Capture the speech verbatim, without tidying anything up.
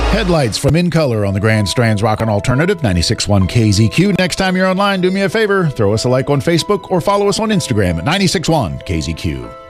Headlights from In Color on the Grand Strands Rockin' Alternative, ninety-six point one K Z Q. Next time you're online, do me a favor, throw us a like on Facebook or follow us on Instagram at ninety-six point one K Z Q.